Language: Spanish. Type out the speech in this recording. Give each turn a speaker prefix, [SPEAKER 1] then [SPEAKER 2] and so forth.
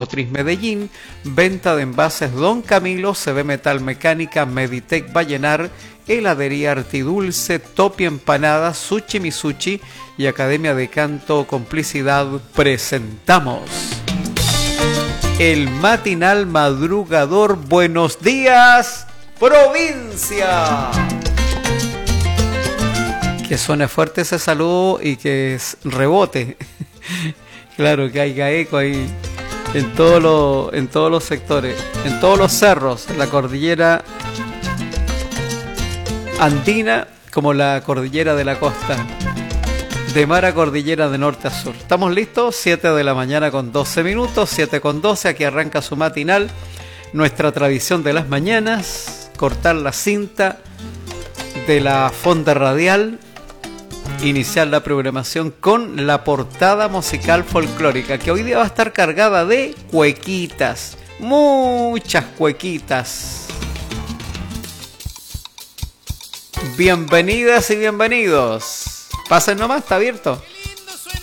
[SPEAKER 1] Automotriz Medellín, venta de envases Don Camilo, CB Metal Mecánica, Meditec Vallenar, Heladería Artidulce, Topi Empanadas, Sushi Misuchi y Academia de Canto Complicidad presentamos el matinal madrugador. Buenos días, provincia. Que suene fuerte ese saludo y que rebote. Claro, que haya eco ahí en todos los sectores, en todos los cerros, en la cordillera andina como la cordillera de la costa, de mar a cordillera de norte a sur. ¿Estamos listos? 7 de la mañana con 12 minutos, 7 con 12, aquí arranca su matinal, nuestra tradición de las mañanas, cortar la cinta de la fonda radial, iniciar la programación con la portada musical folclórica, que hoy día va a estar cargada de cuequitas, muchas cuequitas. Bienvenidas y bienvenidos. Pasen nomás, está abierto.